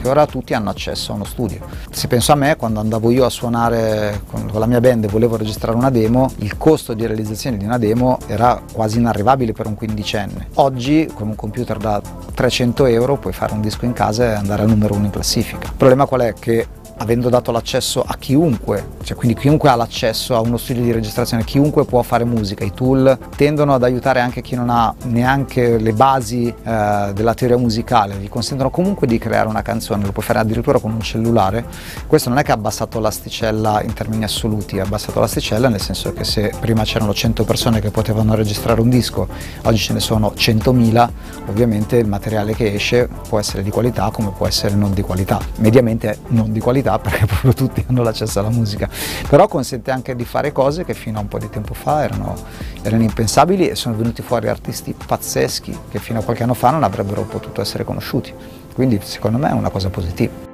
che ora tutti hanno accesso a uno studio. Se penso a me, quando andavo io a suonare con la mia band e volevo registrare una demo, il costo di realizzazione di una demo era quasi inarrivabile per un quindicenne. Oggi con un computer da 300 euro puoi fare un disco in casa e andare al numero 1 in classifica. Il problema qual è? Che avendo dato l'accesso a chiunque, cioè quindi chiunque ha l'accesso a uno studio di registrazione, chiunque può fare musica, i tool tendono ad aiutare anche chi non ha neanche le basi della teoria musicale, gli consentono comunque di creare una canzone, lo puoi fare addirittura con un cellulare. Questo non è che ha abbassato l'asticella in termini assoluti, ha abbassato l'asticella nel senso che se prima c'erano 100 persone che potevano registrare un disco, oggi ce ne sono 100.000, ovviamente il materiale che esce può essere di qualità come può essere non di qualità, mediamente non di qualità perché proprio tutti hanno l'accesso alla musica, però consente anche di fare cose che fino a un po' di tempo fa erano impensabili, e sono venuti fuori artisti pazzeschi che fino a qualche anno fa non avrebbero potuto essere conosciuti, quindi secondo me è una cosa positiva.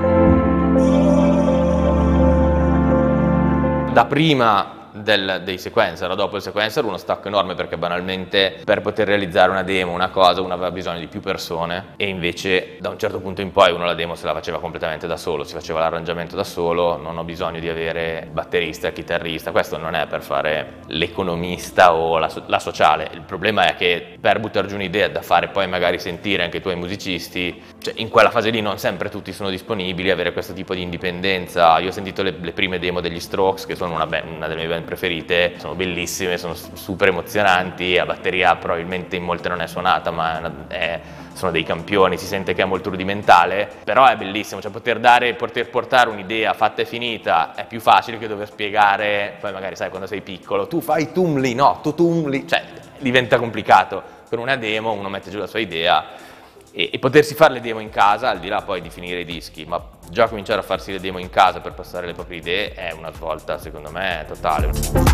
Da prima dei sequencer, dopo il sequencer uno stacco enorme, perché banalmente per poter realizzare una demo, una cosa, uno aveva bisogno di più persone, e invece da un certo punto in poi uno la demo se la faceva completamente da solo, si faceva l'arrangiamento da solo, non ho bisogno di avere batterista, chitarrista. Questo non è per fare l'economista o la sociale, il problema è che per buttare giù un'idea da fare poi magari sentire anche i tuoi musicisti, cioè in quella fase lì non sempre tutti sono disponibili, avere questo tipo di indipendenza. Io ho sentito le prime demo degli Strokes, che sono una delle mie band preferite, sono bellissime, sono super emozionanti, la batteria probabilmente in molte non è suonata, ma sono dei campioni, si sente che è molto rudimentale, però è bellissimo, cioè poter portare un'idea fatta e finita è più facile che dover spiegare, poi magari sai quando sei piccolo, tu fai tumli, no, tu tumli, cioè diventa complicato. Con una demo uno mette giù la sua idea e potersi fare le demo in casa, al di là poi di finire i dischi, ma già cominciare a farsi le demo in casa per passare le proprie idee è una svolta secondo me totale.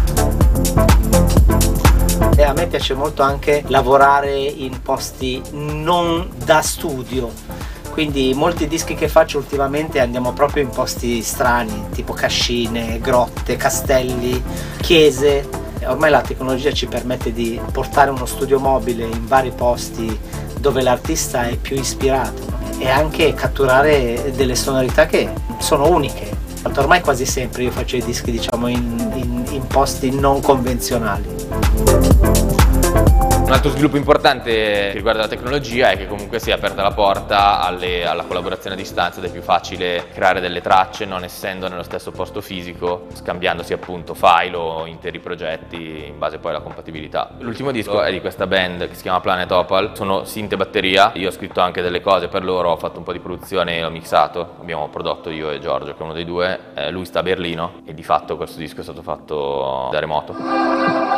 E a me piace molto anche lavorare in posti non da studio, quindi molti dischi che faccio ultimamente andiamo proprio in posti strani, tipo cascine, grotte, castelli, chiese. Ormai la tecnologia ci permette di portare uno studio mobile in vari posti dove l'artista è più ispirato e anche catturare delle sonorità che sono uniche. Ormai quasi sempre io faccio i dischi, diciamo, in posti non convenzionali. Un altro sviluppo importante che riguarda la tecnologia è che comunque si è aperta la porta alla collaborazione a distanza ed è più facile creare delle tracce non essendo nello stesso posto fisico, scambiandosi appunto file o interi progetti in base poi alla compatibilità. L'ultimo disco è di questa band che si chiama Planet Opal, sono synth e batteria, io ho scritto anche delle cose per loro, ho fatto un po' di produzione e ho mixato, abbiamo prodotto io e Giorgio che è uno dei due, lui sta a Berlino e di fatto questo disco è stato fatto da remoto.